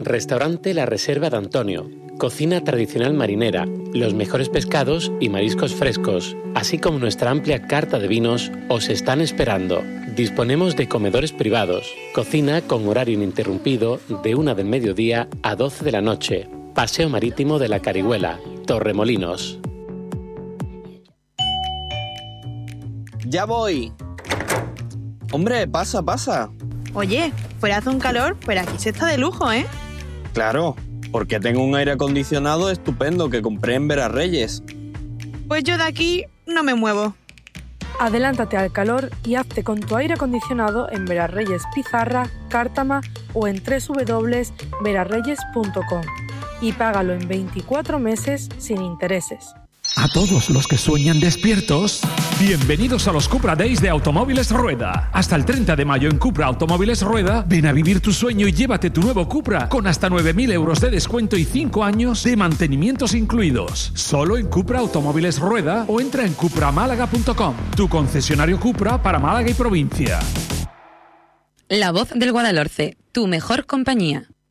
Restaurante La Reserva de Antonio. Cocina tradicional marinera, los mejores pescados y mariscos frescos, así como nuestra amplia carta de vinos, os están esperando. Disponemos de comedores privados, cocina con horario ininterrumpido de 1 del mediodía a 12 de la noche. Paseo Marítimo de la Carihuela, Torremolinos. ¡Ya voy! Hombre, pasa. Oye, fuera hace un calor, pero aquí se está de lujo, ¿eh? Claro, porque tengo un aire acondicionado estupendo que compré en Verarreyes. Pues yo de aquí no me muevo. Adelántate al calor y hazte con tu aire acondicionado en Verarreyes Pizarra, Cártama o en www.verarreyes.com y págalo en 24 meses sin intereses. A todos los que sueñan despiertos, bienvenidos a los Cupra Days de Automóviles Rueda. Hasta el 30 de mayo en Cupra Automóviles Rueda, ven a vivir tu sueño y llévate tu nuevo Cupra con hasta 9.000 euros de descuento y 5 años de mantenimientos incluidos. Solo en Cupra Automóviles Rueda o entra en cupramálaga.com, tu concesionario Cupra para Málaga y provincia. La voz del Guadalhorce, tu mejor compañía.